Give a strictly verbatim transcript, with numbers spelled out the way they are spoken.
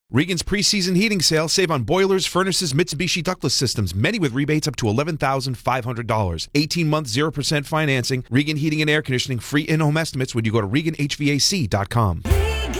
Regan's preseason heating sale. Save on boilers, furnaces, Mitsubishi ductless systems, many with rebates up to eleven thousand five hundred dollars. eighteen-month, zero percent financing. Regan Heating and Air Conditioning. Free in-home estimates when you go to Regan H V A C dot com.